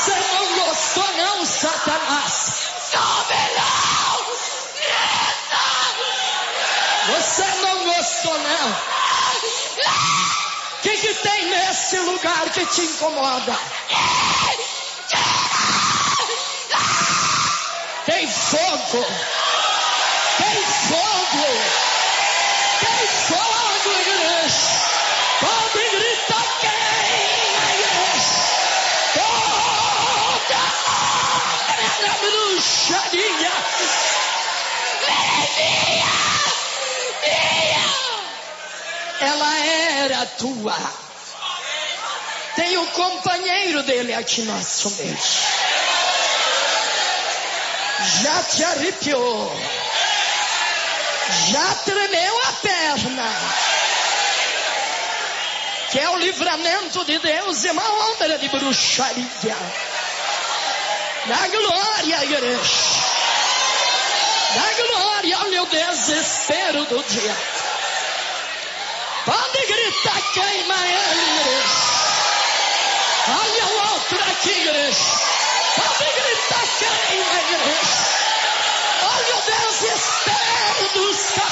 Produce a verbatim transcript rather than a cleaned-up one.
Você não gostou não, Satanás? Sobe não! Você não gostou não? O que que tem nesse lugar que te incomoda? Tem fogo! Tem fogo! Tem fogo, igreja! Pode gritar quem, igreja! Toda obra da bruxaria! Ela era tua. Tem o companheiro dele aqui no nosso meio. Já te arrepiou. Já tremeu a perna. Que é o livramento de Deus e uma onda de bruxaria. Dá glória, igreja. Dá glória ao meu desespero do dia. Pode gritar, queima ele, igreja. Olha o outro aqui, igreja. Pode gritar, queima, igreja. Olha o desespero dos